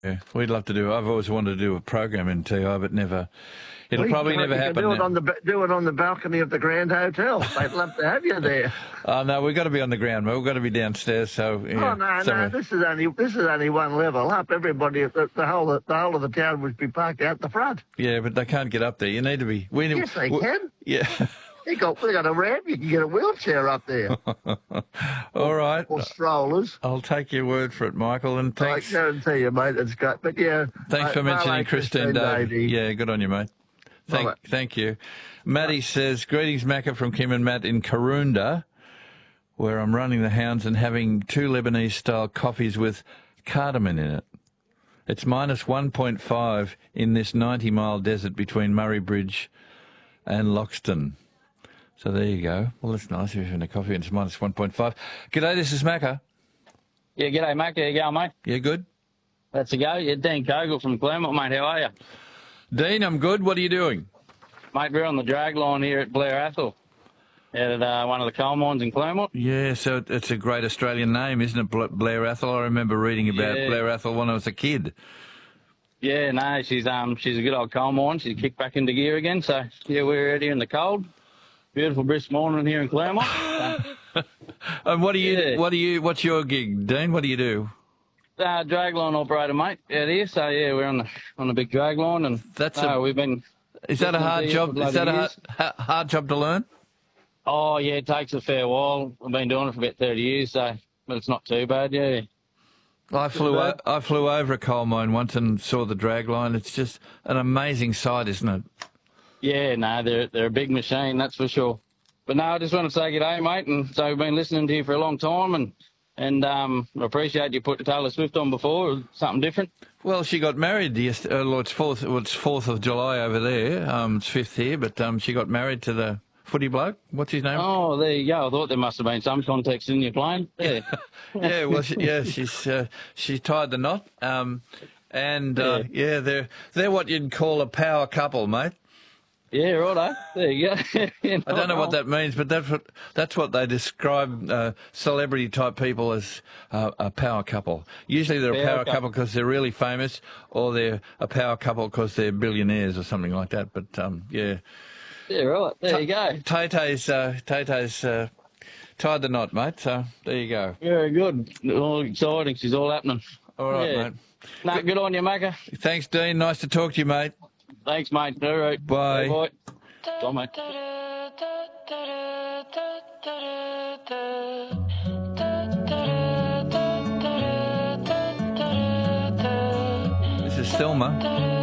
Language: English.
Yeah, we'd love to do. I've always wanted to do a program in TI, but never. It'll probably never happen. Do it on the balcony of the Grand Hotel. They'd love to have you there. Oh no, we've got to be on the ground. We've got to be downstairs. So yeah, no. This is only one level up. Everybody, the whole of the town would be parked out the front. Yeah, but they can't get up there. You need to be. Yes, they can. Yeah. They got a ramp. You can get a wheelchair up there. All right. Or strollers. I'll take your word for it, Michael. And thanks. I guarantee you, mate. It's great. But yeah. Thanks for mentioning Christine Davey. Yeah, good on you, mate. Thank you. Matty says, greetings, Macca, from Kim and Matt in Karoonda, where I'm running the hounds and having 2 Lebanese-style coffees with cardamom in it. It's minus 1.5 in this 90-mile desert between Murray Bridge and Loxton. So there you go. Well, that's nice if you're having a coffee and it's minus 1.5. G'day, this is Macca. Yeah, g'day, Mac. How you going, mate? Yeah, good. That's a go. Yeah, Dean Kogel from Claremont, mate. How are you? Dean, I'm good. What are you doing? Mate, we're on the drag line here at Blair Athol, at one of the coal mines in Claremont. Yeah, so it's a great Australian name, isn't it, Blair Athol? I remember reading about Blair Athol when I was a kid. Yeah, no, she's a good old coal mine. She's kicked back into gear again. So, yeah, we're out here in the cold. Beautiful brisk morning here in Claremont. And what's your gig, Dean? What do you do? Dragline operator, mate, out here. So, yeah, we're on the big dragline, and we've been... Is that a hard job? Is that a hard job to learn? Oh, yeah, it takes a fair while. I've been doing it for about 30 years, but it's not too bad, yeah. I flew over a coal mine once and saw the drag line. It's just an amazing sight, isn't it? Yeah, no, they're a big machine, that's for sure. But no, I just want to say good day, mate. And so we've been listening to you for a long time, and I appreciate you putting Taylor Swift on before, something different. Well, she got married it's 4th of July over there. It's 5th here, but she got married to the footy bloke. What's his name? Oh, there you go. I thought there must have been some context in your plane. Yeah. Yeah, well, she tied the knot. They're what you'd call a power couple, mate. Yeah, righto. There you go. I don't know what that means, but that's what they describe celebrity-type people as a power couple. Usually they're a power couple because they're really famous, or they're a power couple because they're billionaires or something like that. But, yeah. Yeah, right. There you go. Tay-Tay's tied the knot, mate, so there you go. Very good. All exciting. She's all happening. All right, mate. No, good on you, Macca. Thanks, Dean. Nice to talk to you, mate. Thanks, mate. All right. Bye. Bye. Bye, mate. This is Thelma.